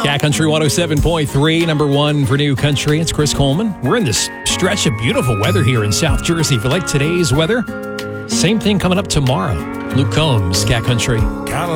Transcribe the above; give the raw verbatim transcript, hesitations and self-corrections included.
Cat Country one oh seven point three, number one for New Country. It's Chris Coleman. We're in this stretch of beautiful weather here in South Jersey. If you like today's weather, same thing coming up tomorrow. Luke Combs, Cat Country.